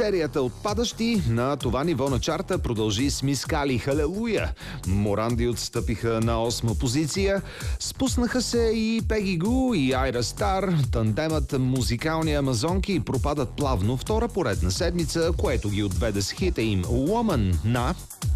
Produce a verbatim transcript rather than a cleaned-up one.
Серията отпадащи на това ниво на чарта продължи с Мис Кали Халелуя. Моранди отстъпиха на осма позиция. Спуснаха се и Пеги Гу и Айра Стар. Тандемът музикални амазонки пропадат плавно втора поредна седмица, което ги отведе с хита им Woman на